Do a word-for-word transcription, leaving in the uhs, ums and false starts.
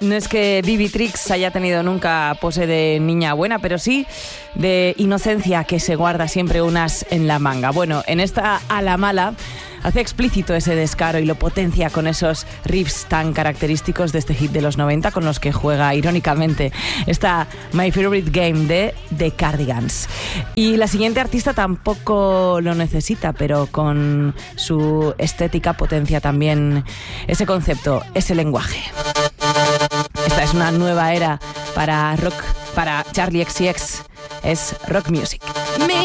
No es que Bibi Trix haya tenido nunca pose de niña buena, pero sí de inocencia que se guarda siempre unas en la manga. Bueno, en esta A la Mala hace explícito ese descaro y lo potencia con esos riffs tan característicos de este hit de los noventa con los que juega irónicamente esta My Favorite Game de The Cardigans. Y la siguiente artista tampoco lo necesita, pero con su estética potencia también ese concepto, ese lenguaje. Esta es una nueva era para rock, para Charli X C X, es rock music.